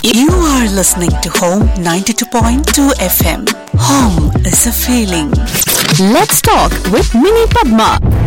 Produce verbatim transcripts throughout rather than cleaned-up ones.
You are listening to Home ninety-two point two F M. Home is a feeling. Let's talk with Mini Padma.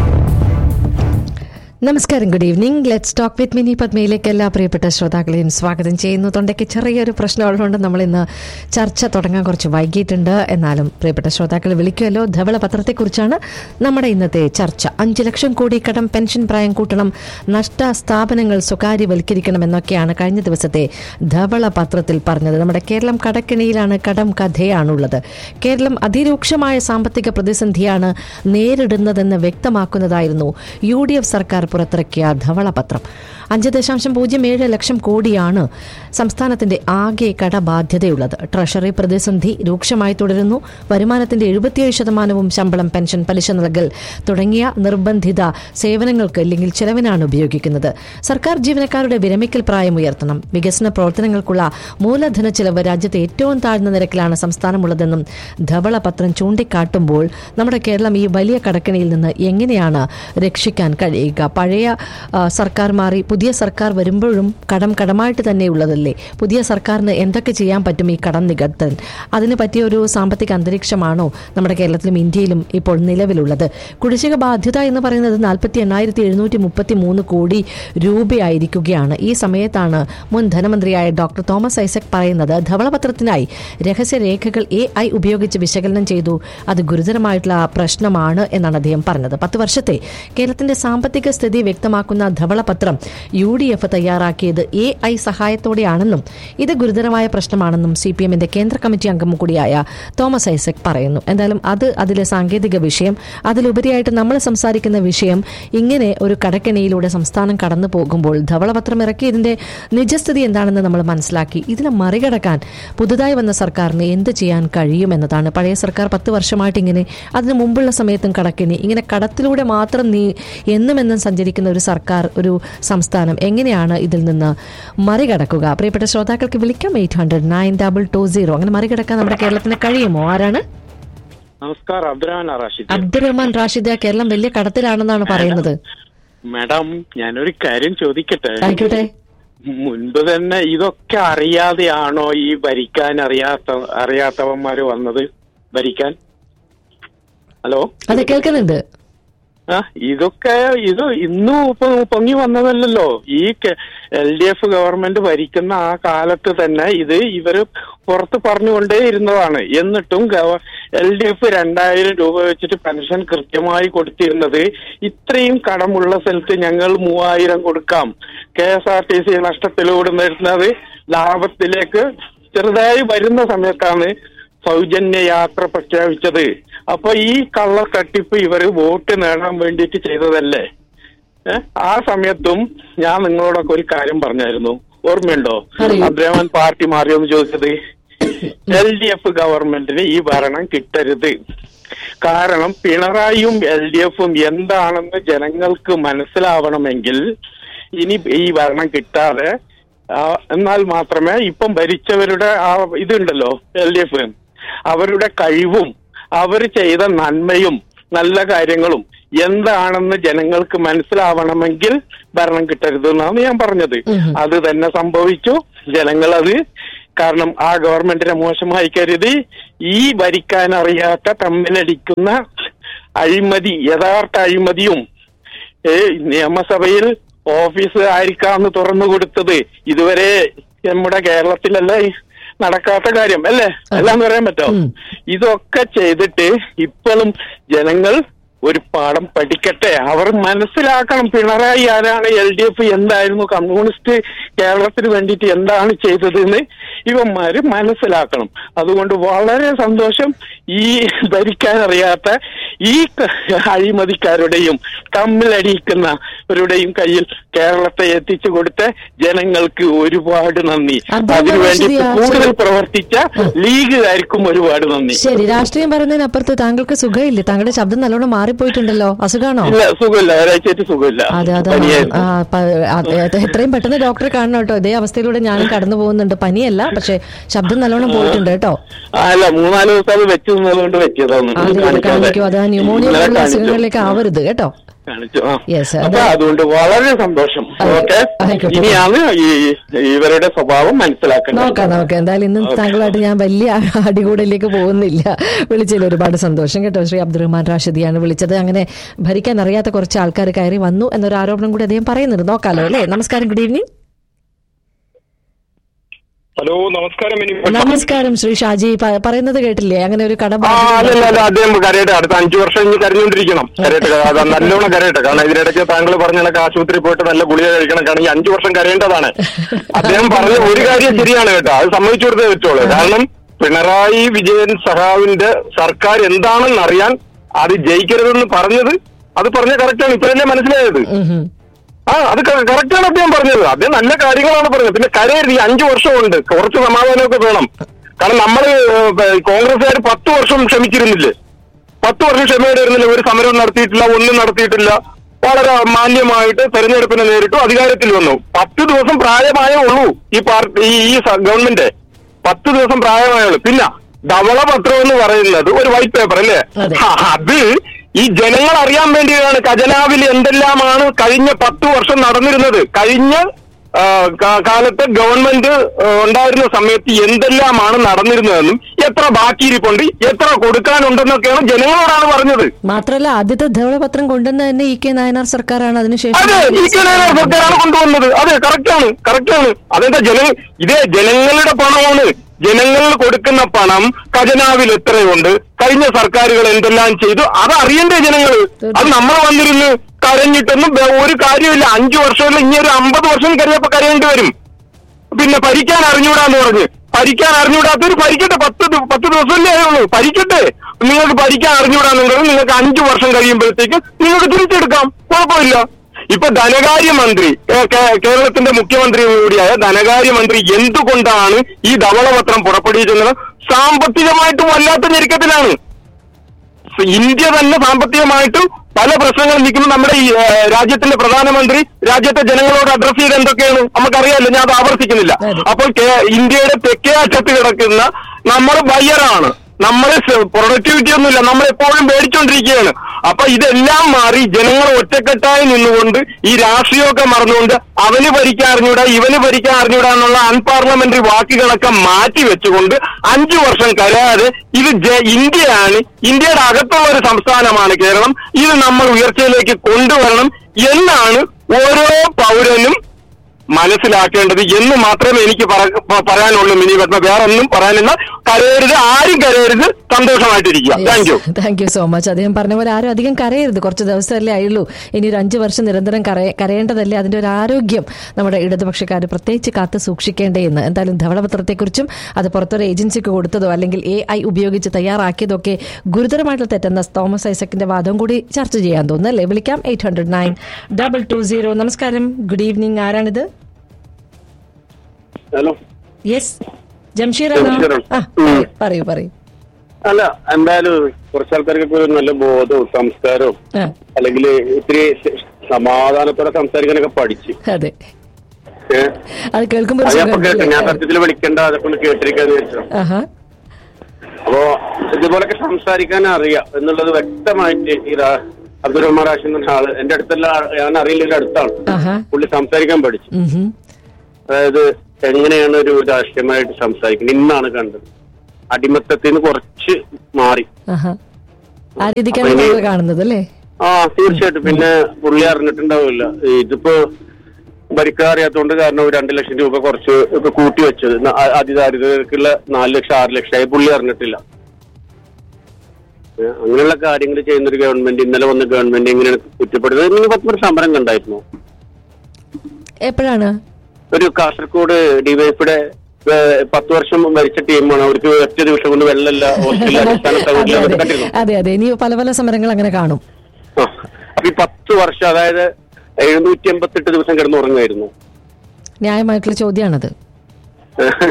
നമസ്കാരം, good evening. Let's talk with mini പത്മയിലേക്ക് എല്ലാ പ്രിയപ്പെട്ട ശ്രോതാക്കളെയും സ്വാഗതം ചെയ്യുന്നു. തൊണ്ടയ്ക്ക് ചെറിയൊരു പ്രശ്നമുള്ളതുകൊണ്ട് നമ്മൾ ഇന്ന് ചർച്ച തുടങ്ങാൻ കുറച്ച് വൈകിട്ടുണ്ട്. എന്നാലും പ്രിയപ്പെട്ട ശ്രോതാക്കൾ വിളിക്കുമല്ലോ. ധവള പത്രത്തെക്കുറിച്ചാണ് നമ്മുടെ ഇന്നത്തെ ചർച്ച. അഞ്ച് ലക്ഷം കോടി കടം, പെൻഷൻ പ്രായം കൂട്ടണം, നഷ്ട സ്ഥാപനങ്ങൾ സ്വകാര്യവൽക്കരിക്കണം എന്നൊക്കെയാണ് കഴിഞ്ഞ ദിവസത്തെ ധവള പത്രത്തിൽ പറഞ്ഞത്. നമ്മുടെ കേരളം കടക്കെണിയിലാണ്, കടം കഥയാണുള്ളത്. കേരളം അതിരൂക്ഷമായ സാമ്പത്തിക പ്രതിസന്ധിയാണ് നേരിടുന്നതെന്ന് വ്യക്തമാക്കുന്നതായിരുന്നു യു ഡി എഫ് സർക്കാർ പുറത്തിറക്കിയ ധവളപത്രം. അഞ്ച് ദശാംശം പൂജ്യം ഏഴ് ലക്ഷം കോടിയാണ് സംസ്ഥാനത്തിന്റെ ആകെ കടബാധ്യതയുള്ളത്. ട്രഷറി പ്രതിസന്ധി രൂക്ഷമായി തുടരുന്നു. വരുമാനത്തിന്റെ എഴുപത്തിയേഴ് ശതമാനവും ശമ്പളം, പെൻഷൻ, പലിശ നൽകൽ തുടങ്ങിയ നിർബന്ധിത സേവനങ്ങൾക്ക് അല്ലെങ്കിൽ ചെലവിനാണ് ഉപയോഗിക്കുന്നത്. സർക്കാർ ജീവനക്കാരുടെ വിരമിക്കൽ പ്രായം ഉയർത്തണം. വികസന പ്രവർത്തനങ്ങൾക്കുള്ള മൂലധന ചെലവ് രാജ്യത്തെ ഏറ്റവും താഴ്ന്ന നിരക്കിലാണ് സംസ്ഥാനമുള്ളതെന്നും ധവളപത്രം ചൂണ്ടിക്കാട്ടുമ്പോൾ നമ്മുടെ കേരളം ഈ വലിയ കടക്കെണിയിൽ നിന്ന് എങ്ങനെയാണ് രക്ഷിക്കാൻ കഴിയുക? പഴയ സർക്കാർ മാറി പുതിയ സർക്കാർ വരുമ്പോഴും കടം കടമായിട്ട് തന്നെ ഉള്ളതല്ലേ? പുതിയ സർക്കാരിന് എന്തൊക്കെ ചെയ്യാൻ പറ്റും ഈ കടം നികത്താൻ? അതിന് പറ്റിയ ഒരു സാമ്പത്തിക അന്തരീക്ഷമാണോ നമ്മുടെ കേരളത്തിലും ഇന്ത്യയിലും ഇപ്പോൾ നിലവിലുള്ളത്? കുടിശ്ശിക ബാധ്യത എന്ന് പറയുന്നത് നാൽപ്പത്തി എണ്ണായിരത്തി എഴുന്നൂറ്റി മുപ്പത്തി മൂന്ന് കോടി രൂപയായിരിക്കുകയാണ്. ഈ സമയത്താണ് മുൻ ധനമന്ത്രിയായ ഡോക്ടർ തോമസ് ഐസക് പറയുന്നത് ധവളപത്രത്തിനായി രഹസ്യരേഖകൾ എ ഐ ഉപയോഗിച്ച് വിശകലനം ചെയ്തു. അത് ഗുരുതരമായിട്ടുള്ള പ്രശ്നമാണ് എന്നാണ് അദ്ദേഹം പറഞ്ഞത്. പത്ത് വർഷത്തെ കേരളത്തിന്റെ സാമ്പത്തിക സ്ഥിതി വ്യക്തമാക്കുന്ന ധവളപത്രം യു ഡി എഫ് തയ്യാറാക്കിയത് എ ഐ സഹായത്തോടെയാണെന്നും ഇത് ഗുരുതരമായ പ്രശ്നമാണെന്നും സി പി എമ്മിന്റെ കേന്ദ്ര കമ്മിറ്റി അംഗം കൂടിയായ തോമസ് ഐസക് പറയുന്നു. എന്തായാലും അത് അതിലെ സാങ്കേതിക വിഷയം. അതിലുപരിയായിട്ട് നമ്മൾ സംസാരിക്കുന്ന വിഷയം, ഇങ്ങനെ ഒരു കടക്കെണിയിലൂടെ സംസ്ഥാനം കടന്നു പോകുമ്പോൾ ധവളപത്രം ഇറക്കി ഇതിന്റെ നിജസ്ഥിതി എന്താണെന്ന് നമ്മൾ മനസ്സിലാക്കി ഇതിനെ മറികടക്കാൻ പുതുതായി വന്ന സർക്കാരിന് എന്ത് ചെയ്യാൻ കഴിയുമെന്നതാണ്. പഴയ സർക്കാർ പത്ത് വർഷമായിട്ട് ഇങ്ങനെ, അതിന് മുമ്പുള്ള സമയത്തും കടക്കെണി, ഇങ്ങനെ കടത്തിലൂടെ മാത്രം നീ എന്നും എന്നും സഞ്ചരിക്കുന്ന ഒരു സർക്കാർ, ഒരു സംസ്ഥാനം എങ്ങനെയാണ് ഇതിൽ നിന്ന് മറികടക്കുക? പ്രിയപ്പെട്ട ശ്രോതാക്കൾക്ക് വിളിക്കാം. Eight hundred nine double two zero. അങ്ങനെ മറികടക്കാൻ നമ്മുടെ കേരളത്തിന് കഴിയുമോ? ആരാണ്? നമസ്കാരം, അബ്ദുറഹ്മാൻ റാഷിദ്. അബ്ദുറഹ്മാൻ റാഷിദ്, കേരളം വലിയ കടത്തിലാണെന്നാണ് പറയുന്നത്. മാഡം, ഞാനൊരു കാര്യം ചോദിക്കട്ടെ? ആയിക്കോട്ടെ. മുൻപ് തന്നെ ഇതൊക്കെ അറിയാതെയാണോ ഈ ഭരിക്കാൻ അറിയാത്ത അറിയാത്തവന്മാര് വന്നത് ഭരിക്കാൻ? ഹലോ, അതെ, കേൾക്കുന്നുണ്ട്. ആ ഇതൊക്കെ ഇത് ഇന്നും പൊങ്ങി വന്നതല്ലല്ലോ. ഈ എൽ ഡി എഫ് ഗവൺമെന്റ് ഭരിക്കുന്ന ആ കാലത്ത് തന്നെ ഇത് ഇവര് പുറത്ത് പറഞ്ഞുകൊണ്ടേ ഇരുന്നതാണ്. എന്നിട്ടും എൽ ഡി എഫ് രണ്ടായിരം രൂപ വെച്ചിട്ട് പെൻഷൻ കൃത്യമായി കൊടുത്തിരുന്നത്. ഇത്രയും കടമുള്ള സ്ഥലത്ത് ഞങ്ങൾ മൂവായിരം കൊടുക്കാം. K S R T C നഷ്ടത്തിലൂടെ വരുന്നത് ലാഭത്തിലേക്ക് ചെറുതായി വരുന്ന സമയത്താണ് സൗജന്യ യാത്ര പ്രഖ്യാപിച്ചത്. അപ്പൊ ഈ കള്ള തട്ടിപ്പ് ഇവര് വോട്ട് നേടാൻ വേണ്ടിയിട്ട് ചെയ്തതല്ലേ? ഏഹ് ആ സമയത്തും ഞാൻ നിങ്ങളോടൊക്കെ ഒരു കാര്യം പറഞ്ഞായിരുന്നു, ഓർമ്മയുണ്ടോ? അബ്ദുറഹ്മാൻ പാർട്ടി മാറിയോന്ന് ചോദിച്ചത്. എൽ ഡി എഫ് ഗവൺമെന്റിന് ഈ ഭരണം കിട്ടരുത്. കാരണം പിണറായിയും എൽ ഡി എഫും എന്താണെന്ന് ജനങ്ങൾക്ക് മനസ്സിലാവണമെങ്കിൽ ഇനി ഈ ഭരണം കിട്ടാതെ എന്നാൽ മാത്രമേ ഇപ്പം ഭരിച്ചവരുടെ ആ ഇതുണ്ടല്ലോ എൽ ഡി എഫ്, അവരുടെ കഴിവും അവർ ചെയ്ത നന്മയും നല്ല കാര്യങ്ങളും എന്താണെന്ന് ജനങ്ങൾക്ക് മനസ്സിലാവണമെങ്കിൽ ഭരണം കിട്ടരുത് എന്നാണ് ഞാൻ പറഞ്ഞത്. അത് തന്നെ സംഭവിച്ചു. ജനങ്ങൾ അത് കാരണം ആ ഗവൺമെന്റിനെ മോശമായി കരുതി ഈ ഭരിക്കാൻ അറിയാത്ത തമ്മിലടിക്കുന്ന അഴിമതി, യഥാർത്ഥ അഴിമതിയും നിയമസഭയിൽ ഓഫീസ് ആയിരിക്കാന്ന് തുറന്നു കൊടുത്തത് ഇതുവരെ നമ്മുടെ കേരളത്തിലല്ല നടക്കാത്ത കാര്യം അല്ലേ? അല്ലാന്ന് പറയാൻ പറ്റോ? ഇതൊക്കെ ചെയ്തിട്ട് ഇപ്പോഴും ജനങ്ങൾ ഒരു പാഠം പഠിക്കട്ടെ. അവർ മനസ്സിലാക്കണം പിണറായി ആരാണ്, എൽ ഡി എഫ് എന്തായിരുന്നു, കമ്മ്യൂണിസ്റ്റ് കേരളത്തിന് വേണ്ടിയിട്ട് എന്താണ് ചെയ്തതെന്ന് ഇവന്മാര് മനസ്സിലാക്കണം. അതുകൊണ്ട് വളരെ സന്തോഷം. ഈ ഭരിക്കാനറിയാത്ത ഈ അഴിമതിക്കാരുടെയും തമ്മിലടിക്കുന്നവരുടെയും കയ്യിൽ കേരളത്തെ എത്തിച്ചു കൊടുത്ത ജനങ്ങൾക്ക് ഒരുപാട് നന്ദി. അതിനുവേണ്ടി കൂടുതൽ പ്രവർത്തിച്ച ലീഗുകാർക്കും ഒരുപാട് നന്ദി. ശരി, രാഷ്ട്രീയം പറയുന്നതിനപ്പുറത്ത് താങ്കൾക്ക് സുഖമില്ലേ? താങ്കളുടെ ശബ്ദം നല്ലോണം മാറിപ്പോയിട്ടുണ്ടല്ലോ. അസുഖമാണോ? ഇല്ല, സുഖമില്ല, ഒരാഴ്ചയായിട്ട് സുഖമില്ല. അതെ അതെ, എത്രയും പെട്ടെന്ന് ഡോക്ടറെ കാണണം കേട്ടോ. ഇതേ അവസ്ഥയിലൂടെ ഞാനും കടന്നു പോകുന്നുണ്ട്. പനിയല്ല, പക്ഷെ ശബ്ദം നല്ലോണം പോയിട്ടുണ്ട് കേട്ടോ. അല്ല, മൂന്നാല് ദിവസം അത് വെച്ച് നിന്നതുകൊണ്ട് പറ്റിയതാണ്. കാണിക്കും. അത് ന്യൂമോണിയ പോലുള്ള അസുഖങ്ങളിലേക്ക് ആവരുത് കേട്ടോ. കാണിച്ചു. Yes, sir. അപ്പൊ അതുകൊണ്ട് വളരെ സന്തോഷം. ഓക്കെ, ആയിക്കോട്ടെ. ഇനിയാണ് ഈ ഇവരുടെ സ്വഭാവം മനസ്സിലാക്കുന്നത്. നോക്കാം നോക്കാം. എന്തായാലും ഇന്ന് താങ്കളായിട്ട് ഞാൻ വലിയ അടികൂടലിലേക്ക് പോകുന്നില്ല. വിളിച്ചതിൽ ഒരുപാട് സന്തോഷം കേട്ടോ. ശ്രീ അബ്ദുറഹ്മാൻ റാഷിദിയാണ് വിളിച്ചത്. അങ്ങനെ ഭരിക്കാൻ അറിയാത്ത കുറച്ച് ആൾക്കാർ കയറി വന്നു എന്നൊരു ആരോപണം കൂടി അദ്ദേഹം പറയുന്നുണ്ട്. നോക്കാലോ അല്ലേ? നമസ്കാരം, ഗുഡ് ഈവനിങ്. ഹലോ, നമസ്കാരം. നമസ്കാരം ശ്രീ ഷാജി. പറയുന്നത് കേട്ടില്ലേ? അങ്ങനെ ഒരു കട അല്ലല്ല, അദ്ദേഹം കരയട്ടെ. അടുത്ത അഞ്ചു വർഷം ഇനി കരഞ്ഞുകൊണ്ടിരിക്കണം. കരയട്ടെ, നല്ലോണം കരയട്ടെ. കാരണം ഇതിനിടയ്ക്ക് താങ്കൾ പറഞ്ഞ കണക്ക് ആശുപത്രി പോയിട്ട് നല്ല ഗുളിക കഴിക്കണം. കാരണം ഈ അഞ്ചു വർഷം കരയേണ്ടതാണ്. അദ്ദേഹം പറഞ്ഞ ഒരു കാര്യം ശരിയാണ് കേട്ടോ, അത് സമ്മതിച്ചു കൊടുത്തേ പറ്റുള്ളൂ. കാരണം പിണറായി വിജയൻ സഹാവിന്റെ സർക്കാർ എന്താണെന്ന് അറിയാൻ അത് ജയിക്കരുതെന്ന് പറഞ്ഞത്, അത് പറഞ്ഞ കറക്റ്റാണ്. ഇപ്പോഴല്ലേ മനസ്സിലായത്? ആ, അത് കറക്റ്റാണ് അദ്ദേഹം പറഞ്ഞത്. അദ്ദേഹം നല്ല കാര്യങ്ങളാണ് പറഞ്ഞത്. പിന്നെ കരയരുത്, ഈ അഞ്ചു വർഷമുണ്ട്, കുറച്ച് സമാധാനമൊക്കെ വേണം. കാരണം നമ്മള് കോൺഗ്രസ്സുകാർ പത്ത് വർഷം ക്ഷമിച്ചിരുന്നില്ലേ? പത്ത് വർഷം ക്ഷമയോടെയിരുന്നില്ല. ഒരു സമരവും നടത്തിയിട്ടില്ല, ഒന്നും നടത്തിയിട്ടില്ല. വളരെ മാന്യമായിട്ട് തെരഞ്ഞെടുപ്പിനെ നേരിട്ടു, അധികാരത്തിൽ വന്നു. പത്ത് ദിവസം പ്രായമായേ ഉള്ളൂ ഈ പാർട്ടി, ഈ ഗവൺമെന്റ് പത്ത് ദിവസം പ്രായമായേ ഉള്ളൂ. പിന്നെ ധവളപത്രം എന്ന് പറയുന്നത് ഒരു വൈറ്റ് പേപ്പർ അല്ലേ? അത് ഈ ജനങ്ങൾ അറിയാൻ വേണ്ടിയാണ്. ഖജനാവിൽ എന്തെല്ലാമാണ് കഴിഞ്ഞ പത്തു വർഷം നടന്നിരുന്നത്, കഴിഞ്ഞ കാലത്ത് ഗവൺമെന്റ് ഉണ്ടായിരുന്ന സമയത്ത് എന്തെല്ലാമാണ് നടന്നിരുന്നതെന്നും എത്ര ബാക്കിയിരിപ്പുണ്ട്, എത്ര കൊടുക്കാനുണ്ടെന്നൊക്കെയാണ് ജനങ്ങളോടാണ് പറഞ്ഞത്. മാത്രമല്ല ആദ്യത്തെ ധവളപത്രം കൊണ്ടുവന്ന തന്നെ ഇ കെ നായനാർ സർക്കാരാണ്. അതിനുശേഷം അതെ, ഇ കെ നായനാർ സർക്കാരാണ് കൊണ്ടുവന്നത്. അതെ, കറക്റ്റാണ് കറക്റ്റാണ് അതെന്താ ജന ഇതേ ജനങ്ങളുടെ പണമാണ്. ജനങ്ങൾ കൊടുക്കുന്ന പണം ഖജനാവിൽ എത്രയുണ്ട്, കഴിഞ്ഞ സർക്കാരുകൾ എന്തെല്ലാം ചെയ്തു, അത് അറിയണ്ടേ ജനങ്ങൾ? അത് നമ്മൾ വന്നിരുന്ന് കരഞ്ഞിട്ടൊന്നും ഒരു കാര്യമില്ല. അഞ്ചു വർഷമല്ല, ഇനി ഒരു അമ്പത് വർഷം കരയപ്പോ കരയേണ്ടി വരും. പിന്നെ ഭരിക്കാൻ അറിഞ്ഞൂടാന്ന് പറഞ്ഞ് ഭരിക്കാൻ അറിഞ്ഞൂടാത്തൊരു ഭരിക്കട്ടെ. പത്ത് പത്ത് ദിവസമല്ലേ ആയുള്ളൂ, ഭരിക്കട്ടെ. നിങ്ങൾക്ക് ഭരിക്കാൻ അറിഞ്ഞൂടാന്നുണ്ടെങ്കിൽ നിങ്ങൾക്ക് അഞ്ചു വർഷം കഴിയുമ്പോഴത്തേക്ക് നിങ്ങൾക്ക് തിരിച്ചെടുക്കാം, കുഴപ്പമില്ല. ഇപ്പൊ ധനകാര്യമന്ത്രി, കേരളത്തിന്റെ മുഖ്യമന്ത്രി കൂടിയായ ധനകാര്യമന്ത്രി എന്തുകൊണ്ടാണ് ഈ ധവളപത്രം പുറപ്പെടുവിച്ചത്? സാമ്പത്തികമായിട്ട് വല്ലാത്ത ഞെരുക്കത്തിലാണ് ഇന്ത്യ തന്നെ. സാമ്പത്തികമായിട്ട് പല പ്രശ്നങ്ങൾ നിൽക്കുമ്പോൾ നമ്മുടെ ഈ രാജ്യത്തിന്റെ പ്രധാനമന്ത്രി രാജ്യത്തെ ജനങ്ങളോട് അഡ്രസ് ചെയ്ത് എന്തൊക്കെയാണ് നമുക്കറിയാമല്ലോ, ഞാൻ അത് ആവർത്തിക്കുന്നില്ല. അപ്പോൾ ഇന്ത്യയുടെ തെക്കേ അറ്റത്ത് കിടക്കുന്ന നമ്മൾ ബയ്യറാണ്, നമ്മള് പ്രൊഡക്ടിവിറ്റി ഒന്നുമില്ല, നമ്മളെപ്പോഴും മേടിച്ചുകൊണ്ടിരിക്കുകയാണ്. അപ്പൊ ഇതെല്ലാം മാറി ജനങ്ങൾ ഒറ്റക്കെട്ടായി നിന്നുകൊണ്ട് ഈ രാഷ്ട്രീയമൊക്കെ മറന്നുകൊണ്ട് അവന് ഭരിക്കാൻ അറിഞ്ഞൂടാ, ഇവന് ഭരിക്കാൻ അറിഞ്ഞൂടാ എന്നുള്ള അൺപാർലമെന്ററി വാക്കുകളൊക്കെ മാറ്റി വെച്ചുകൊണ്ട് അഞ്ചു വർഷം കരാതെ ഇത് ഇന്ത്യയാണ്, ഇന്ത്യയുടെ അകത്തുള്ള ഒരു സംസ്ഥാനമാണ് കേരളം, ഇത് നമ്മൾ ഉയർച്ചയിലേക്ക് കൊണ്ടുവരണം എന്നാണ് ഓരോ പൗരനും മനസ്സിലാക്കേണ്ടത് എന്ന് മാത്രമേ എനിക്ക് പറയാനുള്ളൂ. മിനി പത്മ, വേറെ ഒന്നും പറയാനില്ല. കരയരുത്, ആരും കരയരുത്, സന്തോഷമായിട്ടിരിക്കുക. Thank you thank you so much. അദ്ദേഹം പറഞ്ഞ പോലെ ആരും അധികം കരയരുത്, കുറച്ച് ദിവസമല്ലേ ആയുള്ളൂ. ഇനി ഒരു അഞ്ചു വർഷം നിരന്തരം കരയേണ്ടതല്ലേ? അതിന്റെ ഒരു ആരോഗ്യം നമ്മുടെ ഇടതുപക്ഷക്കാർ പ്രത്യേകിച്ച് കാത്ത് സൂക്ഷിക്കേണ്ടതെന്ന്. എന്തായാലും ധവളപത്രത്തെക്കുറിച്ചും അത് പുറത്തൊരു ഏജൻസിക്ക് കൊടുത്തതോ അല്ലെങ്കിൽ എ ഐ ഉപയോഗിച്ച് തയ്യാറാക്കിയതോ ഒക്കെ ഗുരുതരമായിട്ടുള്ള തെറ്റെന്ന തോമസ് ഐസക്കിന്റെ വാദം കൂടി ചർച്ച ചെയ്യാൻ തോന്നുന്നു അല്ലേ? വിളിക്കാം eight hundred nine double two zero. നമസ്കാരം, ഗുഡ് ഈവനിങ്. ആരാണിത്? Hello, yes, Jamsheer. പറയൂ പറയൂ. അല്ല, എന്തായാലും കുറച്ച് ആൾക്കാർക്കൊക്കെ ഒരു നല്ല ബോധവും സംസ്കാരവും അല്ലെങ്കിൽ ഇത്തിരി സമാധാനത്തോടെ സംസാരിക്കാനൊക്കെ പഠിച്ചു. അതെ, അത് കേൾക്കുമ്പോ ഞാൻ സത്യത്തിൽ വിളിക്കേണ്ട അതൊക്കെ ഒന്ന് കേട്ടിരിക്കാന്ന് വെച്ചോ. അപ്പോ ഇതുപോലൊക്കെ സംസാരിക്കാൻ അറിയാം എന്നുള്ളത് വ്യക്തമായിട്ട് ഈ അബ്ദുറഹ്മാൻ റാഷിദ് എന്ന ആള് എന്റെ അടുത്തല്ല, ഞാൻ അറിയില്ല, എന്റെ അടുത്താണ്. പുള്ളി സംസാരിക്കാൻ പഠിച്ചു. അതായത് എങ്ങനെയാണ് ഒരു രാഷ്ട്രീയമായിട്ട് സംസാരിക്കുന്നത് ഇന്നാണ് കണ്ടത്. അടിമത്തത്തിൽ നിന്ന് കുറച്ച് മാറി കാണുന്നത് അല്ലേ? ആ, തീർച്ചയായിട്ടും. പിന്നെ പുള്ളി അറിഞ്ഞിട്ടുണ്ടാവില്ല, ഇതിപ്പോ ഭരിക്കാൻ അറിയാത്തതുകൊണ്ട് കാരണം ഒരു രണ്ടു ലക്ഷം രൂപ കുറച്ച് ഒക്കെ കൂട്ടി വെച്ചത് അതിദാരിദ്ര്യർക്കുള്ള നാല് ലക്ഷം ആറ് ലക്ഷമായി പുള്ളി അറിഞ്ഞിട്ടില്ല. അങ്ങനെയുള്ള കാര്യങ്ങൾ ചെയ്യുന്ന ഒരു ഗവൺമെന്റ്, ഇന്നലെ വന്ന ഗവൺമെന്റ് എങ്ങനെയാണ് കുറ്റപ്പെടുന്നത്? നിങ്ങൾ പത്തൊരു സമരം കണ്ടായിരുന്നു. എപ്പോഴാണ്? ഒരു കാസർഗോഡ് ഡിവൈഎഫിയുടെ പത്ത് വർഷം ഭരിച്ച ടീമാണ്. അവർക്ക് ഒറ്റ ദിവസം കൊണ്ട് വെള്ളമില്ല, ഹോസ്റ്റലിൽ അടിസ്ഥാന സൗകര്യം കണ്ടിരുന്നു. അതെ അതെ, ഇനി പല പല സമരങ്ങൾ അങ്ങനെ കാണും. അപ്പൊ ഈ പത്ത് വർഷം, അതായത് എഴുന്നൂറ്റി എൺപത്തെട്ട് ദിവസം കിടന്നുറങ്ങുമായിരുന്നു. ന്യായമായിട്ടുള്ള ചോദ്യമാണത്.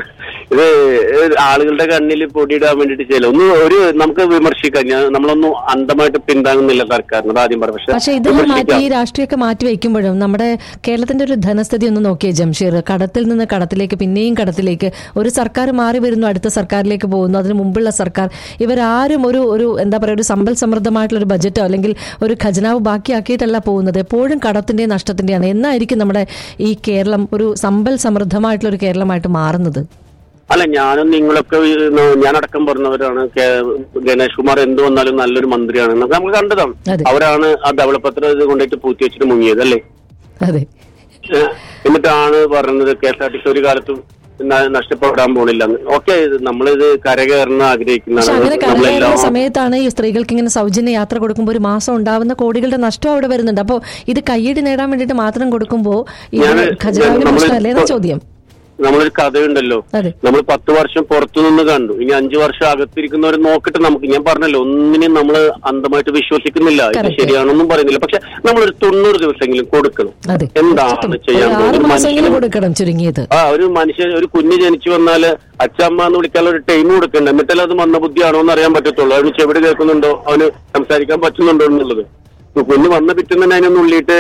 ഇത് ആളുകളുടെ കണ്ണിൽ പൊടിയിടാൻ വേണ്ടിട്ട് ചെയ്യില്ല. ഒന്ന് ഒരു നമുക്ക് വിമർശിക്കാം. ഞാൻ നമ്മളൊന്നും അന്ധമായിട്ട് പിന്താങ്ങുന്നില്ല സർക്കാരിന്, ആദ്യം പറയാം. പക്ഷെ പക്ഷെ ഇതെല്ലാം മാറ്റി ഈ രാഷ്ട്രീയമൊക്കെ മാറ്റി വെക്കുമ്പോഴും നമ്മുടെ കേരളത്തിന്റെ ഒരു ധനസ്ഥിതി ഒന്ന് നോക്കിയേ ജംഷീർ. കടത്തിൽ നിന്ന് കടത്തിലേക്ക്, പിന്നെയും കടത്തിലേക്ക്. ഒരു സർക്കാർ മാറി വരുന്നു, അടുത്ത സർക്കാരിലേക്ക് പോകുന്നു. അതിന് മുമ്പുള്ള സർക്കാർ ഇവരാരും ഒരു ഒരു എന്താ പറയുക ഒരു സമ്പൽ സമൃദ്ധമായിട്ടുള്ള ഒരു ബജറ്റോ അല്ലെങ്കിൽ ഒരു ഖജനാവ് ബാക്കിയാക്കിയിട്ടല്ല പോകുന്നത്. എപ്പോഴും കടത്തിന്റെയും നഷ്ടത്തിന്റെയാണ്. എന്നായിരിക്കും നമ്മുടെ ഈ കേരളം ഒരു സമ്പൽ സമൃദ്ധമായിട്ടുള്ള ഒരു കേരളമായിട്ട് മാറുന്നത്? അല്ല, ഞാനും നിങ്ങളൊക്കെ ഞാനടക്കം പറഞ്ഞവരാണ്. ഗണേഷ് കുമാർ എന്ത് വന്നാലും നല്ലൊരു മന്ത്രിയാണ് നമ്മൾ കണ്ടതാണ്. അവരാണ് ആ ധവളപത്രം ഇത് കൊണ്ടിട്ട് പൂത്തി വെച്ചിട്ട് മുങ്ങിയത് അല്ലേ? അതെ. എന്നിട്ടാണ് പറഞ്ഞത് K S R T C ഒരു കാലത്തും നഷ്ടപ്പെടാൻ പോണില്ല. ഓക്കെ, നമ്മളിത് കരകയറുന്ന ആഗ്രഹിക്കുന്ന സമയത്താണ് ഈ സ്ത്രീകൾക്ക് ഇങ്ങനെ സൗജന്യ യാത്ര കൊടുക്കുമ്പോൾ ഒരു മാസം ഉണ്ടാവുന്ന കോടികളുടെ നഷ്ടം അവിടെ വരുന്നുണ്ട്. അപ്പോൾ ഇത് കയ്യടി നേടാൻ വേണ്ടിയിട്ട് മാത്രം കൊടുക്കുമ്പോൾ ഖജനാവിന് പ്രശ്നമല്ലേ എന്ന ചോദ്യം. നമ്മളൊരു കഥയുണ്ടല്ലോ, നമ്മൾ പത്ത് വർഷം പുറത്തു നിന്ന് കണ്ടു, ഇനി അഞ്ചു വർഷം അകത്തിരിക്കുന്നവരെ നോക്കിട്ട് നമുക്ക്, ഞാൻ പറഞ്ഞല്ലോ, ഒന്നിനും നമ്മൾ അന്ധമായിട്ട് വിശ്വസിക്കുന്നില്ല, ഇത് ശരിയാണെന്നും പറയുന്നില്ല. പക്ഷെ നമ്മളൊരു തൊണ്ണൂറ് ദിവസമെങ്കിലും കൊടുക്കണം. എന്താണ് ചെയ്യാൻ ചുരുങ്ങിയത്? ആ ഒരു മനുഷ്യൻ, ഒരു കുഞ്ഞ് ജനിച്ചു വന്നാല് അച്ഛമ്മ എന്ന് വിളിക്കാനുള്ള ഒരു ടൈം കൊടുക്കണ്ട. എന്നിട്ടല്ല അത് മന്ദബുദ്ധിയാണോ എന്ന് അറിയാൻ പറ്റത്തുള്ളൂ. അവന് ചെവിട് കേൾക്കുന്നുണ്ടോ, അവന് സംസാരിക്കാൻ പറ്റുന്നുണ്ടോ എന്നുള്ളത്. കുഞ്ഞ് വന്ന പിറ്റുന്ന അതിനൊന്നും ഉള്ളിയിട്ട്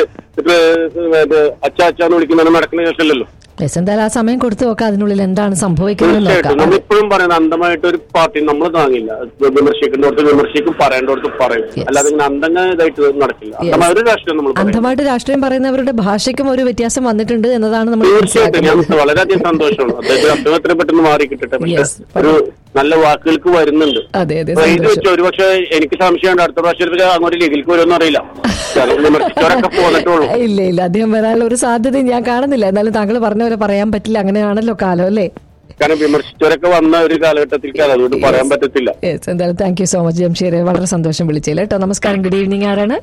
അച്ഛ അച്ഛന്ന് വിളിക്കുന്നതിന് നടക്കുന്ന കേസല്ലല്ലോ. എന്തായാലും ആ സമയം കൊടുത്തു നോക്കാം, അതിനുള്ളിൽ എന്താണ് സംഭവിക്കുന്നത്. നമ്മളിപ്പോഴും പറയുന്നത് അന്ധമായിട്ട് ഒരു പാർട്ടി നമ്മൾ താങ്ങില്ല. വിമർശിക്കേണ്ടടുത്ത് വിമർശിക്കും, പറയേണ്ടടുത്ത് പറയും. അല്ലാതെ ഇങ്ങനെ അന്ധങ്ങൾ ഇതായിട്ട് നടക്കില്ല. അന്ധമായ രാഷ്ട്രീയം നമ്മൾ അന്ധമായിട്ട് രാഷ്ട്രീയം പറയുന്നവരുടെ ഭാഷയ്ക്കും ഒരു വ്യത്യാസം വന്നിട്ടുണ്ട് എന്നതാണ് നമ്മൾ. തീർച്ചയായിട്ടും ഞാൻ വളരെയധികം സന്തോഷമാണ്. അദ്ദേഹത്തിന് അർത്ഥം എത്രയും പെട്ടെന്ന് മാറി കിട്ടട്ടെ. പക്ഷെ ഒരു നല്ല വാക്കുകൾക്ക് വരുന്നുണ്ട്. ഇത് വെച്ച് ഒരുപക്ഷെ എനിക്ക് സംശയമുണ്ട് അടുത്ത പ്രാവശ്യം അങ്ങോട്ട് ലീഗിലേക്ക് വരുമെന്ന് അറിയില്ല. വിമർശിച്ചവരൊക്കെ പോന്നിട്ടുള്ളൂ. ഇല്ല ഇല്ല, അദ്ദേഹം വരാനുള്ള ഒരു സാധ്യതയും ഞാൻ കാണുന്നില്ല. എന്നാലും താങ്കൾ പറഞ്ഞവരെ പറയാൻ പറ്റില്ല, അങ്ങനെയാണല്ലോ കാലം അല്ലേ? കാരണം വിമർശിച്ചവരൊക്കെ വന്ന ഒരു കാലഘട്ടത്തിൽ അതുകൊണ്ട് പറയാൻ പറ്റത്തില്ല. എന്തായാലും thank you so much Jamsheer, വളരെ സന്തോഷം വിളിച്ചില്ല കേട്ടോ. നമസ്കാരം, ഗുഡ് ഈവനിങ്. ആരാണ്?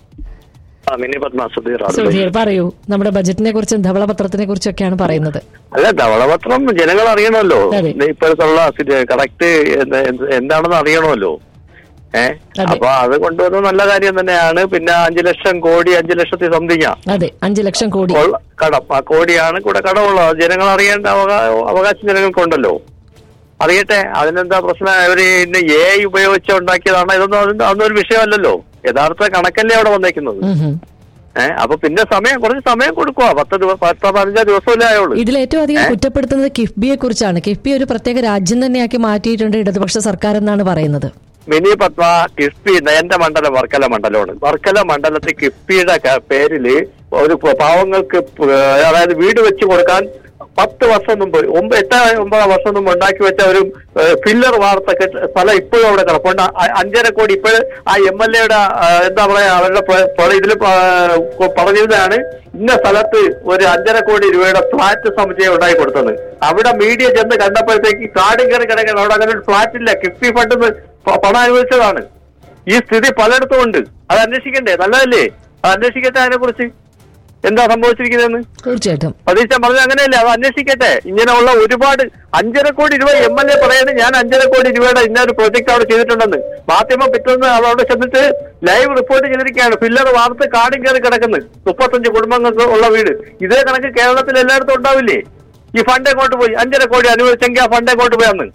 സുധീർ, പറയൂ. നമ്മുടെ ബജറ്റിനെ കുറിച്ചും ധവളപത്രത്തിനെ കുറിച്ചൊക്കെയാണ് പറയുന്നത്. അല്ല, ധവളപത്രം ജനങ്ങൾ അറിയണമല്ലോ. ഇപ്പോഴത്തുള്ള കറക്റ്റ് എന്താണെന്ന് അറിയണമല്ലോ. ഏഹ് അപ്പൊ അത് കൊണ്ടുവന്നത് നല്ല കാര്യം തന്നെയാണ്. പിന്നെ അഞ്ചു ലക്ഷം കോടി അഞ്ചു ലക്ഷത്തി സംതിങ് അതെ അഞ്ചു ലക്ഷം കോടി കടം. ആ കോടിയാണ് കൂടെ കടമുള്ളത്. ജനങ്ങൾ അറിയേണ്ട അവകാശം ജനങ്ങൾക്കുണ്ടല്ലോ. അറിയട്ടെ, അതിനെന്താ പ്രശ്നം? അവര് ഇന്ന് എ ഐ ഉപയോഗിച്ച് ഉണ്ടാക്കിയതാണ്. ഇതൊന്നും അതിന്റെ അതൊന്നും ഒരു വിഷയമല്ലല്ലോ. യഥാർത്ഥ കണക്കല്ലേ അവിടെ വന്നേക്കുന്നത്. ഏഹ് അപ്പൊ പിന്നെ സമയം കുറച്ച് സമയം കൊടുക്കുക. പത്ത് ദിവസം പത്ത് പതിനഞ്ചാം ദിവസമല്ലേ ആയുള്ളൂ. ഇതിൽ ഏറ്റവും അധികം കുറ്റപ്പെടുത്തുന്നത് കിഫ്ബിയെ കുറിച്ചാണ്. കിഫ്ബി ഒരു പ്രത്യേക രാജ്യം തന്നെയാക്കി മാറ്റിയിട്ടുണ്ട് ഇടതുപക്ഷ സർക്കാർ എന്നാണ് പറയുന്നത്. മിനി പത്മ, കിഫ്ബി എന്റെ മണ്ഡലം വർക്കല മണ്ഡലമാണ്. വർക്കല മണ്ഡലത്തിൽ കിഫ്ബിയുടെ പേരില് ഒരു പാവങ്ങൾക്ക് അതായത് വീട് വെച്ച് കൊടുക്കാൻ പത്ത് വർഷം മുമ്പ് ഒമ്പത് എട്ട് ഒമ്പതാം വർഷം മുമ്പ് ഉണ്ടാക്കി വെച്ച ഒരു ഫില്ലർ വാർത്ത സ്ഥലം ഇപ്പോഴും അവിടെ കിടപ്പുണ്ട്. അഞ്ചര കോടി ഇപ്പോഴും ആ എം എൽ എയുടെ എന്താ പറയാ അവരുടെ ഇതിൽ പറഞ്ഞിരുന്നതാണ് ഇന്ന സ്ഥലത്ത് ഒരു അഞ്ചര കോടി രൂപയുടെ ഫ്ലാറ്റ് സമുച്ചയം ഉണ്ടാക്കി കൊടുത്തത്. അവിടെ മീഡിയ ചെന്ന് കണ്ടപ്പോഴത്തേക്ക് കാടും കയറി കിടക്കണം. അവിടെ അങ്ങനെ ഒരു ഫ്ലാറ്റ് ഇല്ല. കിഫ്ബി ഫണ്ട് പണം അനുവദിച്ചതാണ്. ഈ സ്ഥിതി പലയിടത്തും ഉണ്ട്. അത് അന്വേഷിക്കണ്ടേ? നല്ലതല്ലേ? അത് അന്വേഷിക്കട്ടെ. അതിനെ കുറിച്ച് എന്താ സംഭവിച്ചിരിക്കുന്നതെന്ന് തീർച്ചയായിട്ടും പ്രതീക്ഷ പറഞ്ഞത് അങ്ങനെയല്ലേ? അത് അന്വേഷിക്കട്ടെ. ഇങ്ങനെയുള്ള ഒരുപാട് അഞ്ചര കോടി രൂപ എം എൽ എ പറയുന്നത് ഞാൻ അഞ്ചര കോടി രൂപയുടെ ഇന്നൊരു പ്രോജക്ട് അവിടെ ചെയ്തിട്ടുണ്ടെന്ന്. മാധ്യമം പിറ്റേന്ന് അവിടെ ചെന്നിട്ട് ലൈവ് റിപ്പോർട്ട് ചെയ്തിരിക്കുകയാണ്. ഫില്ലർ വാർത്ത കാടും കയറി കിടക്കുന്നത്. മുപ്പത്തഞ്ച് കുടുംബങ്ങൾക്ക് ഉള്ള വീട്. ഇതേ കണക്ക് കേരളത്തിൽ എല്ലായിടത്തും ഉണ്ടാവില്ലേ? ഈ ഫണ്ട് എങ്ങോട്ട് പോയി? അഞ്ചര കോടി അനുവദിച്ചെങ്കിൽ ആ ഫണ്ട് എങ്ങോട്ട് പോയി അന്ന്?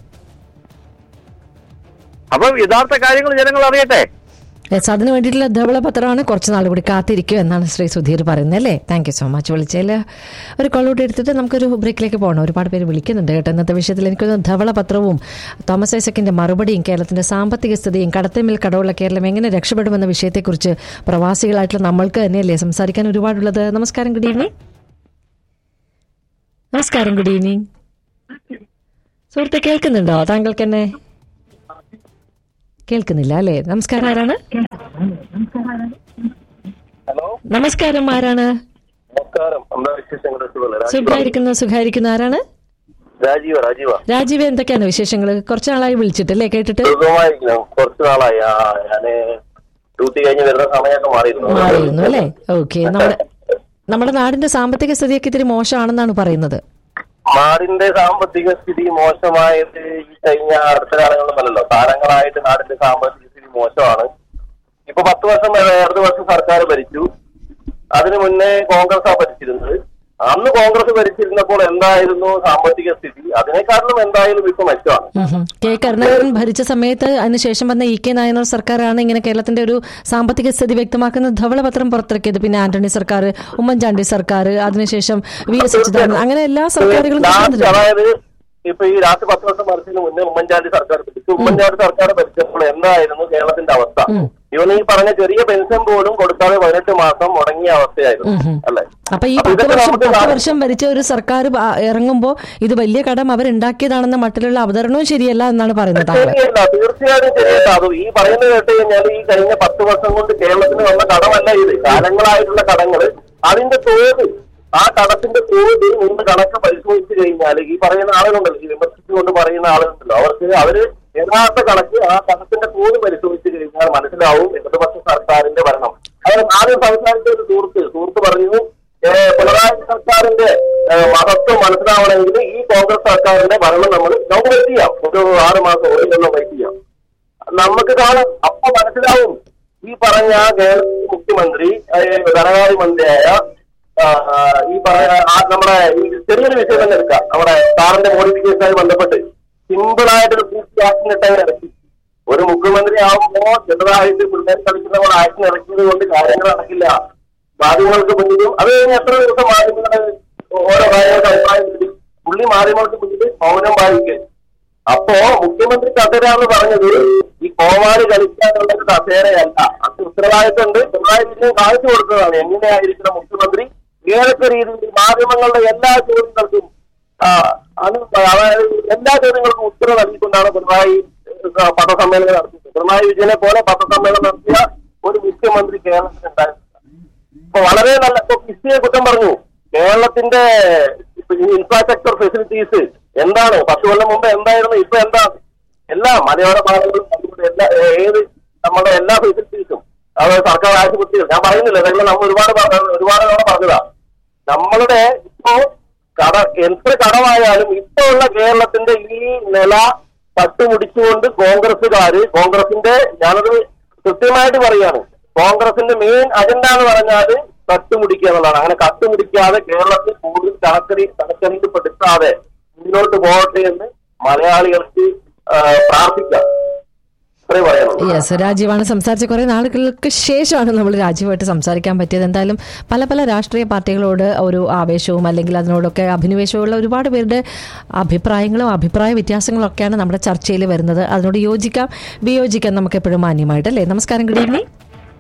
അപ്പൊ യഥാർത്ഥ കാര്യങ്ങൾ ജനങ്ങൾ അറിയട്ടെ. യെസ്, അതിന് വേണ്ടിയിട്ടുള്ള ധവളപത്രമാണ്. കുറച്ച് നാൾ കൂടി കാത്തിരിക്കും എന്നാണ് ശ്രീ സുധീർ പറയുന്നത് അല്ലേ? Thank you so much. വിളിച്ചതിൽ ഒരു കോളോട്ട് എടുത്തിട്ട് നമുക്കൊരു ബ്രേക്കിലേക്ക് പോകണം. ഒരുപാട് പേര് വിളിക്കുന്നുണ്ട് കേട്ടോ ഇന്നത്തെ വിഷയത്തിൽ. എനിക്കൊന്ന് ധവളപത്രവും തോമസ് ഐസക്കിന്റെ മറുപടിയും കേരളത്തിന്റെ സാമ്പത്തിക സ്ഥിതിയും കടത്തിന്മേൽ കടവുള്ള കേരളം എങ്ങനെ രക്ഷപ്പെടുമെന്ന വിഷയത്തെക്കുറിച്ച് പ്രവാസികളായിട്ടുള്ള നമ്മൾക്ക് തന്നെയല്ലേ സംസാരിക്കാൻ ഒരുപാടുള്ളത്. നമസ്കാരം, ഗുഡ് ഈവനിങ്. നമസ്കാരം, ഗുഡ് ഈവനിങ്. സുഹൃത്തെ കേൾക്കുന്നുണ്ടോ? താങ്കൾക്ക് എന്നെ കേൾക്കുന്നില്ല അല്ലേ? നമസ്കാരം, ആരാണ്? നമസ്കാരം, ആരാണ്? സുഖായിരിക്കുന്നു സുഖായിരിക്കുന്നു. ആരാണ്? രാജീവ്, എന്തൊക്കെയാണ് വിശേഷങ്ങൾ? കുറച്ചു നാളായി വിളിച്ചിട്ടല്ലേ, കേട്ടിട്ട്? കുറച്ചു നാളായി ഡ്യൂട്ടി കഴിഞ്ഞ് വരുന്ന സമയമൊക്കെ മാറിയിരുന്നു അല്ലേ? ഓക്കെ. നമ്മുടെ നമ്മുടെ നാടിന്റെ സാമ്പത്തിക സ്ഥിതിയൊക്കെ ഇത്തിരി മോശമാണെന്നാണ് പറയുന്നത്. നാടിന്റെ സാമ്പത്തിക സ്ഥിതി മോശമായത് ഈ കഴിഞ്ഞ അടുത്ത കാലങ്ങളിലല്ലോ. കാലങ്ങളായിട്ട് നാടിന്റെ സാമ്പത്തിക സ്ഥിതി മോശമാണ്. ഇപ്പൊ പത്ത് വർഷം ഇടത് വർഷം സർക്കാർ ഭരിച്ചു. അതിനു മുന്നേ കോൺഗ്രസ് ആ ഭരിച്ചിരുന്നത്. അന്ന് കോൺഗ്രസ് ഭരിച്ചിരുന്നപ്പോൾ എന്തായിരുന്നു സാമ്പത്തിക സ്ഥിതി, അതിനേക്കാളും എന്തായാലും ഇപ്പൊ മെച്ചമാണ്. കെ കരുണാകരൻ ഭരിച്ച സമയത്ത് അതിനുശേഷം വന്ന ഇ കെ നായനാർ സർക്കാരാണ് ഇങ്ങനെ കേരളത്തിന്റെ ഒരു സാമ്പത്തിക സ്ഥിതി വ്യക്തമാക്കുന്ന ധവളപത്രം പുറത്തിറക്കിയത്. പിന്നെ ആന്റണി സർക്കാർ, ഉമ്മൻചാണ്ടി സർക്കാർ, അതിനുശേഷം വി എസ് അച്യുതാനന്ദൻ, അങ്ങനെ എല്ലാ സർക്കാരുകളും. അതായത് ഇപ്പൊ ഈ രാത്രി പത്ത് വർഷം മറിച്ചതിന് മുന്നേ ഉമ്മൻചാണ്ടി സർക്കാർ ഭരിച്ചു. ഉമ്മൻചാണ്ടി സർക്കാർ ഭരിച്ചപ്പോൾ എന്തായിരുന്നു കേരളത്തിന്റെ അവസ്ഥ? ഇവന് ഈ പറഞ്ഞ ചെറിയ പെൻഷൻ പോലും കൊടുക്കാതെ പതിനെട്ട് മാസം മുടങ്ങിയ അവസ്ഥയായിരുന്നു അല്ലെ? അപ്പൊ ഈ പത്ത് വർഷം പത്ത് വർഷം ഭരിച്ച ഒരു സർക്കാർ ഇറങ്ങുമ്പോ ഇത് വലിയ കടം അവരുണ്ടാക്കിയതാണെന്ന മട്ടിലുള്ള അവതരണവും ശരിയല്ല എന്നാണ് പറയുന്നത്. ശരിയല്ല, തീർച്ചയായും ശരിയല്ല. അത് ഈ പറയുന്നത് കേട്ട് കഴിഞ്ഞാൽ ഈ കഴിഞ്ഞ പത്ത് വർഷം കൊണ്ട് കേരളത്തിന് വന്ന കടമല്ല ഇത്, കാലങ്ങളായിട്ടുള്ള കടങ്ങള്. അതിന്റെ തോത്, ആ കടത്തിന്റെ തോത് നിന്ന് കണക്ക് പരിശോധിച്ചു കഴിഞ്ഞാൽ ഈ പറയുന്ന ആളുകളുണ്ടല്ലോ, ഈ വിമർശിച്ചുകൊണ്ട് പറയുന്ന ആളുകളുണ്ടല്ലോ, അവർക്ക് അവര് യഥാർത്ഥ കണക്ക് ആ കണക്കിന്റെ തോത് പരിശോധിച്ചു കഴിഞ്ഞാൽ മനസ്സിലാവും ഇടതുപക്ഷ സർക്കാരിന്റെ ഭരണം. അവർ ആദ്യം സംസാരിച്ച ഒരു സുഹൃത്ത് സുഹൃത്ത് പറഞ്ഞു, പിണറായി സർക്കാരിന്റെ മഹത്വം മനസ്സിലാവണമെങ്കിൽ ഈ കോൺഗ്രസ് സർക്കാരിന്റെ ഭരണം നമ്മൾ നമുക്ക് വെയിറ്റ് ചെയ്യാം, ഒരു ആറ് മാസം ഓടില്ലെന്ന് വെയിറ്റ് ചെയ്യാം, നമുക്ക് കാണാം. അപ്പൊ മനസ്സിലാവും ഈ പറഞ്ഞ കേരള മുഖ്യമന്ത്രി ധനകാര്യ മന്ത്രിയായ ഈ പറഞ്ഞ നമ്മുടെ ഈ ചെറിയൊരു വിഷയം തന്നെ എടുക്കാം, നമ്മുടെ കാറിന്റെ മോഡിഫിക്കേഷനുമായി ബന്ധപ്പെട്ട് സിമ്പിൾ ആയിട്ടൊരു ആക്ഷൻ ഇട്ടങ്ങനെ ഇറക്കി. ഒരു മുഖ്യമന്ത്രി ആവുമ്പോ ചെറുതായിട്ട് പിള്ളേർ കളിക്കുന്നവർ ആക്ഷൻ ഇറക്കിയത് കൊണ്ട് കാര്യങ്ങൾ നടക്കില്ല. മാധ്യമങ്ങൾക്ക് മുന്നിലും അത് കഴിഞ്ഞ് എത്ര ദിവസം മാധ്യമങ്ങളെ ഓരോ കാര്യങ്ങളുടെ അഭിപ്രായം കിട്ടി, പുള്ളി മാധ്യമങ്ങൾക്ക് മുന്നിൽ മൗനം പാലിക്കുക. അപ്പോ മുഖ്യമന്ത്രി കസേരയെന്ന് പറഞ്ഞത് ഈ കോമാളി കളിക്കാനുള്ള ഒരു കസേരയല്ല, അത് ഉത്തരവാദിത്തമുണ്ട്. പിണറായി വിജയൻ കാണിച്ചു കൊടുത്തതാണ് എങ്ങനെയായിരിക്കണം മുഖ്യമന്ത്രി ഏതൊക്കെ രീതിയിൽ മാധ്യമങ്ങളുടെ എല്ലാ ചോദ്യങ്ങൾക്കും അതായത് എല്ലാ ചോദ്യങ്ങൾക്കും ഉത്തരം നൽകിക്കൊണ്ടാണ് പിണറായി പത്രസമ്മേളനം നടത്തിയത്. പിണറായി വിജയനെ പോലെ പത്രസമ്മേളനം നടത്തിയ ഒരു മുഖ്യമന്ത്രി കേരളത്തിലുണ്ടായിരുന്നു. ഇപ്പൊ വളരെ നല്ല കിസ്റ്റിയെ കുറ്റം പറഞ്ഞു. കേരളത്തിന്റെ ഇൻഫ്രാസ്ട്രക്ചർ ഫെസിലിറ്റീസ് എന്താണ്, പത്ത് കൊല്ലം മുമ്പ് എന്തായിരുന്നു, ഇപ്പൊ എന്താണ്? എല്ലാ മലയോര ഭാഗങ്ങളും എല്ലാ ഏത് നമ്മുടെ എല്ലാ ഫെസിലിറ്റീസും, അതായത് സർക്കാർ ആശുപത്രികൾ, ഞാൻ പറയുന്നില്ല, ഇതെല്ലാം നമ്മൾ ഒരുപാട് ഒരുപാട് തവണ പറഞ്ഞതാ. നമ്മളുടെ ഇപ്പോ കട എത്ര കടമായാലും ഇപ്പോ ഉള്ള കേരളത്തിന്റെ ഈ നില തട്ടുമുടിച്ചുകൊണ്ട് കോൺഗ്രസുകാര്, കോൺഗ്രസിന്റെ, ഞാനത് കൃത്യമായിട്ട് പറയാണ്, കോൺഗ്രസിന്റെ മെയിൻ അജണ്ട എന്ന് പറഞ്ഞാൽ കട്ടുമുടിക്കുക എന്നുള്ളതാണ്. അങ്ങനെ കട്ടുമുടിക്കാതെ കേരളത്തിൽ കൂടുതൽ കണക്കടി കണക്കടിപ്പെടുത്താതെ മുന്നോട്ട് പോകട്ടെ എന്ന് മലയാളികൾക്ക് പ്രാർത്ഥിക്കാം. യെസ്, രാജീവാണ് സംസാരിച്ച. കുറെ നാളുകൾക്ക് ശേഷമാണ് നമ്മൾ രാജീവായിട്ട് സംസാരിക്കാൻ പറ്റിയത്. എന്തായാലും പല പല രാഷ്ട്രീയ പാർട്ടികളോട് ഒരു ആവേശവും അല്ലെങ്കിൽ അതിനോടൊക്കെ അഭിനിവേശമുള്ള ഒരുപാട് പേരുടെ അഭിപ്രായങ്ങളും അഭിപ്രായ വ്യത്യാസങ്ങളും ഒക്കെയാണ് നമ്മുടെ ചർച്ചയിൽ വരുന്നത്. അതിനോട് യോജിക്കാം വിയോജിക്കാം നമുക്ക് എപ്പോഴും മാന്യമായിട്ട്, അല്ലേ? നമസ്കാരം, ഗുഡ് ഈവനിങ്.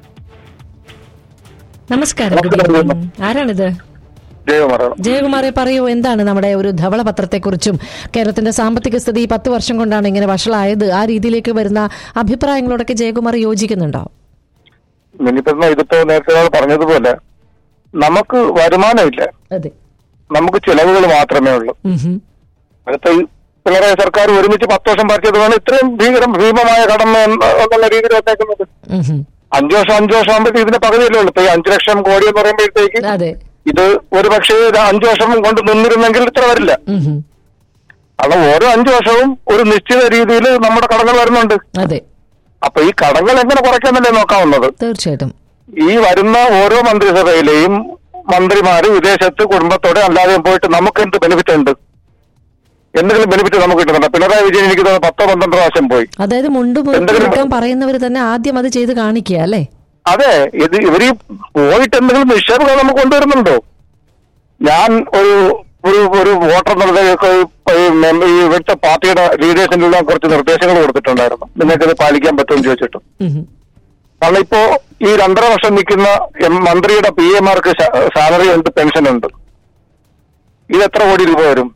നമസ്കാരം, ഗുഡ് ഈവനിങ്. ആരാണിത്? ജയകുമാറെ, പറയൂ, എന്താണ് നമ്മുടെ ഒരു ധവളപത്രത്തെ കുറിച്ചും കേരളത്തിന്റെ സാമ്പത്തിക സ്ഥിതി പത്ത് വർഷം കൊണ്ടാണ് ഇങ്ങനെ വഷളായത്, ആ രീതിയിലേക്ക് വരുന്ന അഭിപ്രായങ്ങളോടൊക്കെ ജയകുമാർ യോജിക്കുന്നുണ്ടോ? ഇതിപ്പോ നേരത്തെ പറഞ്ഞതുപോലെ നമുക്ക് വരുമാനമില്ല, അതെ, നമുക്ക് ചിലവുകൾ മാത്രമേ ഉള്ളൂ. അടുത്ത പിണറായി സർക്കാർ ഒരുമിച്ച് പത്ത് വർഷം ഭരിച്ചതുകൊണ്ട് ഇത്രയും ഭീകരം ഭീമമായ കടമ എന്നുള്ള രീതിയിൽ വന്നേക്കുന്നത്. അഞ്ചു വർഷം അഞ്ചു വർഷം ആകുമ്പോഴത്തേക്ക് ഇതിന്റെ പകുതിയല്ലേ ഉള്ളൂ. ഇപ്പൊ ഈ അഞ്ചു ലക്ഷം കോടി എന്ന് പറയുമ്പോഴത്തേക്ക് ഇത് ഒരു പക്ഷേ അഞ്ചു വർഷം കൊണ്ട് നിന്നിരുന്നെങ്കിൽ ഇത്ര വരില്ല. കാരണം ഓരോ അഞ്ചു വർഷവും ഒരു നിശ്ചിത രീതിയിൽ നമ്മുടെ കടങ്ങൾ വരുന്നുണ്ട്. അപ്പൊ ഈ കടങ്ങൾ എങ്ങനെ കുറയ്ക്കാന്നല്ലേ നോക്കാവുന്നത്. തീർച്ചയായിട്ടും ഈ വരുന്ന ഓരോ മന്ത്രിസഭയിലെയും മന്ത്രിമാര് വിദേശത്ത് കുടുംബത്തോടെ അല്ലാതെ പോയിട്ട് നമുക്ക് എന്ത് ബെനിഫിറ്റ് ഉണ്ട്? എന്തെങ്കിലും ബെനിഫിറ്റ് നമുക്ക് കിട്ടുന്നുണ്ടോ? പിണറായി വിജയൻ എനിക്ക് തോന്നുന്നു പത്തോ പന്ത്രണ്ട് പ്രാവശ്യം പോയി. അതായത് മുണ്ട് മുറുക്കാൻ പറയുന്നവർ തന്നെ ആദ്യം അത് ചെയ്ത് കാണിക്കുക, അല്ലേ? അതെ, ഇത് ഇവര് പോയിട്ട് എന്തെങ്കിലും നിക്ഷേപങ്ങൾ നമുക്ക് കൊണ്ടുവരുന്നുണ്ടോ? ഞാൻ ഒരു ഒരു ഒരു വോട്ടർ ഇവിടുത്തെ പാർട്ടിയുടെ ലീഡേഴ്സിനുള്ള കുറച്ച് നിർദ്ദേശങ്ങൾ കൊടുത്തിട്ടുണ്ടായിരുന്നു, നിങ്ങൾക്കത് പാലിക്കാൻ പറ്റുമെന്ന് ചോദിച്ചിട്ട്. കാരണം ഇപ്പോ ഈ രണ്ടര വർഷം നിൽക്കുന്ന മന്ത്രിയുടെ പി എമാർക്ക് സാലറി ഉണ്ട്, പെൻഷൻ ഉണ്ട്. ഇത് എത്ര കോടി രൂപ വരും?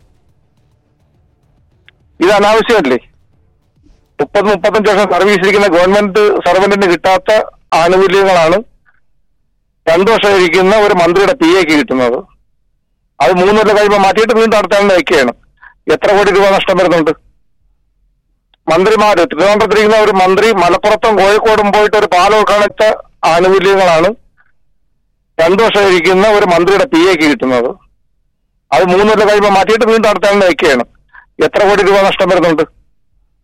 ഇത് അനാവശ്യമല്ലേ? മുപ്പത് മുപ്പത്തഞ്ച് വർഷം സർവീസ് ഇരിക്കുന്ന ഗവൺമെന്റ് സർവന്റിന് കിട്ടാത്ത ആനുകൂല്യങ്ങളാണ് രണ്ടു വർഷം ഇരിക്കുന്ന ഒരു മന്ത്രിയുടെ പി എക്ക് കിട്ടുന്നത്. അത് മൂന്ന് കൊല്ലം കഴിയുമ്പോൾ മാറ്റിയിട്ട് വീണ്ടും അടുത്ത വയ്ക്കുകയാണ്. എത്ര കോടി രൂപ നഷ്ടം വരുന്നുണ്ട്? മന്ത്രിമാര് തിരുവനന്തപുരത്തിരിക്കുന്ന ഒരു മന്ത്രി മലപ്പുറത്തും കോഴിക്കോടും പോയിട്ട് ഒരു പാലം കാണിച്ച ആനുകൂല്യങ്ങളാണ് രണ്ടു വർഷം ഇരിക്കുന്ന ഒരു മന്ത്രിയുടെ പി എക്ക് കിട്ടുന്നത്. അത് മൂന്ന് കൊല്ലം കഴിയുമ്പോൾ മാറ്റിയിട്ട് വീണ്ടും അടുത്ത വയ്ക്കുകയാണ്. എത്ര കോടി രൂപ നഷ്ടം വരുന്നുണ്ട്?